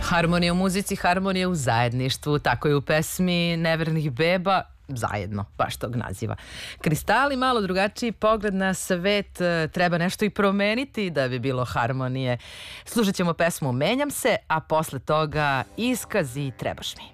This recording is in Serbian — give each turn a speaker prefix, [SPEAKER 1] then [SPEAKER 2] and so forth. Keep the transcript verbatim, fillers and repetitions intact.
[SPEAKER 1] Harmonija u muzici, harmonija u zajedništvu, tako je u pesmi Nevernih beba, zajedno, baš tog naziva. Kristali, malo drugačiji pogled na svet, treba nešto i promeniti da bi bilo harmonije. Slušat ćemo pesmu Menjam se, a posle toga Iskaz i Trebaš mi.